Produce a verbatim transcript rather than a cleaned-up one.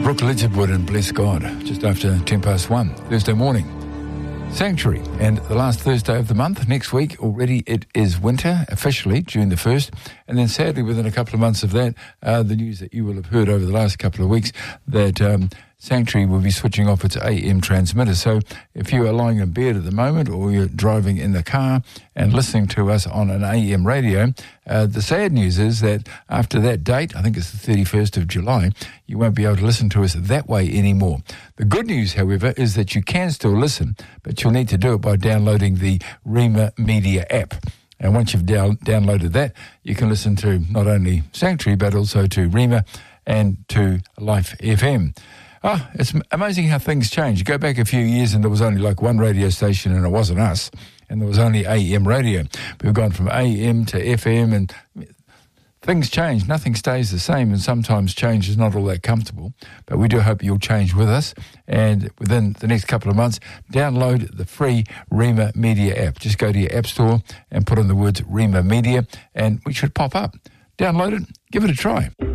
Brooke Lidgerwood and Bless God, just after ten past one, Thursday morning. Sanctuary, and the last Thursday of the month. Next week, already it is winter, officially, June the first. And then sadly, within a couple of months of that, uh, the news that you will have heard over the last couple of weeks, that um, Sanctuary will be switching off its A M transmitter. So if you are lying in bed at the moment, or you're driving in the car and listening to us on an A M radio, uh, the sad news is that after that date, I think it's the thirty-first of July, you won't be able to listen to us that way anymore. The good news, however, is that you can still listen, but you'll need to do it by downloading the Rima Media app. And once you've down, downloaded that, you can listen to not only Sanctuary, but also to Rima and to Life F M. Oh, it's amazing how things change. You go back a few years and there was only like one radio station and it wasn't us, and there was only A M radio. We've gone from A M to F M, and things change. Nothing stays the same, and sometimes change is not all that comfortable. But we do hope you'll change with us, and within the next couple of months, download the free Rima Media app. Just go to your app store and put in the words Rima Media, and we should pop up. Download it, give it a try.